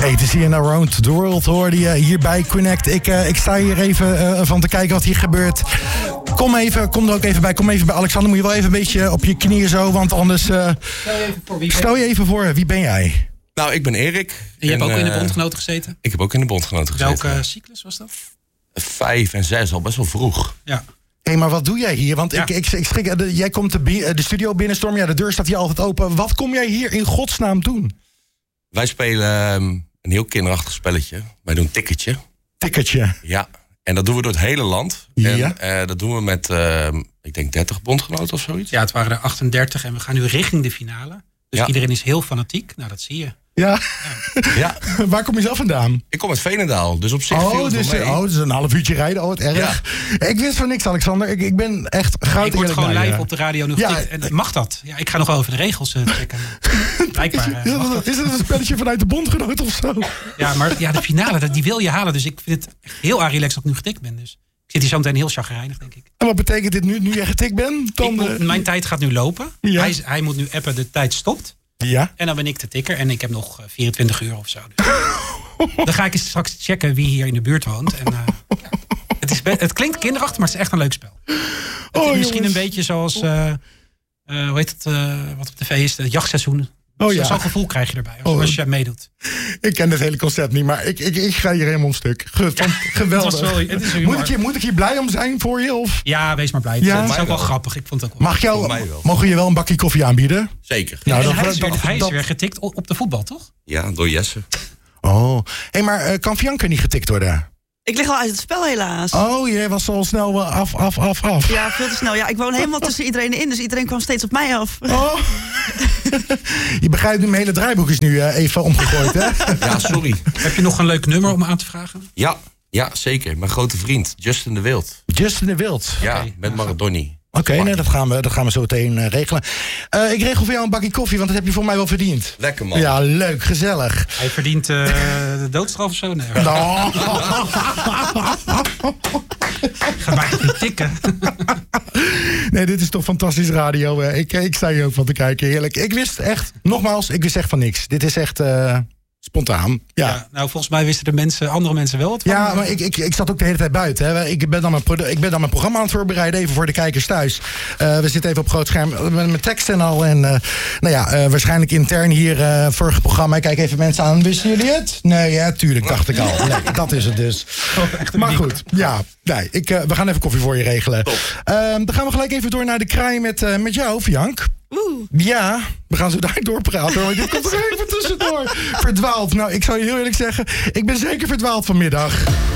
Hey, het is hier in Around the World, hoorde je hier bij Connect. Ik sta hier even van te kijken wat hier gebeurt. Kom er ook even bij. Kom even bij Alexander. Moet je wel even een beetje op je knieën zo, want anders... Stel je even voor, wie ben jij? Nou, ik ben Erik. En je hebt ook in de bondgenoten gezeten? Ik heb ook in de bondgenoten gezeten. Welke cyclus was dat? 5 en 6, al best wel vroeg. Ja. Hé, maar wat doe jij hier? Want jij komt de studio binnenstormen. Ja, de deur staat hier altijd open. Wat kom jij hier in godsnaam doen? Wij spelen een heel kinderachtig spelletje. Wij doen ticketje. Ticketje? Ja. En dat doen we door het hele land. Ja. En dat doen we met, ik denk 30 bondgenoten of zoiets. Ja, het waren er 38 en we gaan nu richting de finale. Dus iedereen is heel fanatiek. Nou, dat zie je. Ja. Ja. Waar kom je zelf vandaan? Ik kom uit Veenendaal, dus op zich viel het wel mee. Dus een half uurtje rijden. Oh, wat erg. Ja. Ik wist van niks, Alexander. Ik ben echt goud. Ik word gewoon live op de radio nu getikt. En mag dat? Ja, ik ga nog wel over de regels checken. Blijkbaar. Is het een spelletje vanuit de bondgenoot of zo? Ja, maar de finale, die wil je halen. Dus ik vind het echt heel relaxed dat ik nu getikt ben. Dus ik zit hier zo meteen heel chagrijnig, denk ik. En wat betekent dit nu je getikt bent? Mijn tijd gaat nu lopen. Ja. Hij moet nu appen, de tijd stopt. Ja. En dan ben ik de tikker en ik heb nog 24 uur of zo. Dus. Dan ga ik eens straks checken wie hier in de buurt woont. En, het klinkt kinderachtig, maar het is echt een leuk spel. Het is misschien een beetje zoals, hoe heet het, wat op tv is, het jachtseizoen. Zo'n gevoel krijg je erbij als je meedoet. Ik ken het hele concept niet, maar ik ga hier helemaal een stuk. Geweldig. Moet ik hier blij om zijn voor je? Of? Ja, wees maar blij. Het is ook wel grappig. Ik vond het ook wel. Mogen je wel een bakje koffie aanbieden? Zeker. Nou, hij is weer getikt op de voetbal, toch? Ja, door Jesse. Oh. Hé, maar kan Fianca niet getikt worden? Ik lig al uit het spel helaas. Oh, jij was al snel af. Ja, veel te snel. Ja, ik woon helemaal tussen iedereen in, dus iedereen kwam steeds op mij af. Oh. Je begrijpt nu, mijn hele draaiboek is nu even omgegooid, hè? Ja, sorry. Heb je nog een leuk nummer om aan te vragen? Ja, zeker. Mijn grote vriend, Justin de Wild. Justin de Wild? Ja, met Maradoni. Oké, dat gaan we zo meteen regelen. Ik regel voor jou een bakje koffie, want dat heb je voor mij wel verdiend. Lekker, man. Ja, leuk, gezellig. Hij verdient de doodstraf of zo? Nee. Ga maar even tikken. Nee, dit is toch fantastisch radio. Ik sta hier ook van te kijken, heerlijk. Ik wist echt van niks. Dit is echt... spontaan, ja. Nou, volgens mij wisten andere mensen wel wat van. Ja, maar ik zat ook de hele tijd buiten. Hè. Ik ben dan mijn programma aan het voorbereiden, even voor de kijkers thuis. We zitten even op groot scherm met mijn tekst en al. En waarschijnlijk intern hier, vorige programma. Ik kijk even mensen aan. Wisten jullie het? Nee, ja, tuurlijk, dacht ik al. Nee, dat is het dus. Maar goed, ja. Nee, we gaan even koffie voor je regelen. Dan gaan we gelijk even door naar de kraai met jou, Fiank. Ja, we gaan zo daar doorpraten hoor. Dit komt er even tussendoor. Verdwaald. Nou, ik zou je heel eerlijk zeggen, ik ben zeker verdwaald vanmiddag.